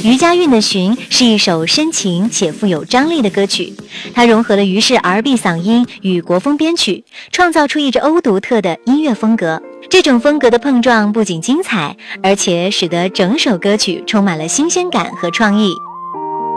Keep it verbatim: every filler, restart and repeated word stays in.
余佳韵的《寻》是一首深情且富有张力的歌曲，它融合了于氏 R B 嗓音与国风编曲，创造出一支欧独特的音乐风格。这种风格的碰撞不仅精彩，而且使得整首歌曲充满了新鲜感和创意。